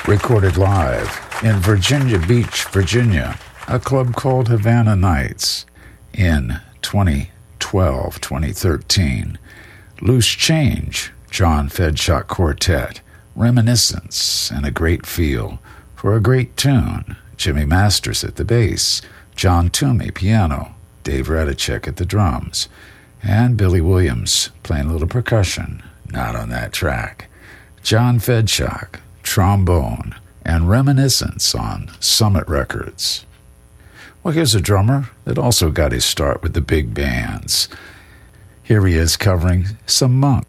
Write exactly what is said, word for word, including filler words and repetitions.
recorded live in Virginia Beach, Virginia, a club called Havana Nights in twenty twelve, twenty thirteen. Loose Change, John Fedshot Quartet, Reminiscence, and a great feel for a great tune. Jimmy Masters at the bass, John Toomey piano, Dave Radicek at the drums, and Billy Williams playing a little percussion. Not on that track. John Fedshot, trombone, and Reminiscence on Summit Records. Well, here's a drummer that also got his start with the big bands. Here he is covering some Monk.